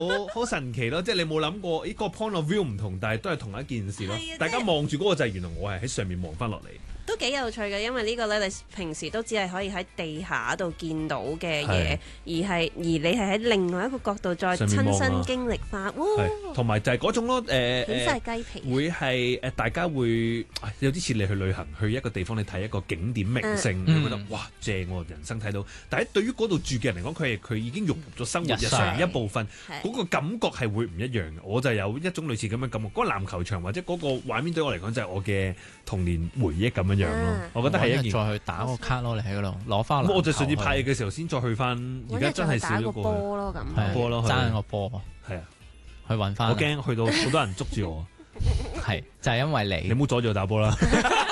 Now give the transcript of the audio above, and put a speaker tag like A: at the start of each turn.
A: 好神奇咯！即係你冇諗過，個 point of view 唔同，但係都係同一件事咯。大家望住嗰個就係原來我係喺上面望翻落嚟。
B: 都幾有趣嘅，因為呢個咧，你平時都只係可以喺地下度見到嘅嘢，而你係喺另外一個角度再親身經歷翻，
A: 同埋就係嗰種咯，
B: 起晒雞皮，
A: 會係大家會有啲似你去旅行，去一個地方你睇一個景點名勝，你覺得哇正喎，人生睇到。但係對於嗰度住嘅人嚟講，佢已經融入咗生活日常一部分，嗰個感覺係會唔一樣嘅。我就有一種類似咁嘅感覺，嗰個籃球場或者嗰個畫面對我嚟講就係我嘅童年回憶咁樣咯。我覺得係一件
C: 再去打個卡咯，你喺嗰度攞翻。
A: 我就上次拍嘢嘅時候先再去翻，而家真係少咗個
B: 波咯，咁
A: 打波咯，
C: 爭個波，
A: 係啊，
C: 去揾翻。
A: 我驚去到好多人捉住我，
C: 係就係因為你
A: 唔好阻住我打波啦。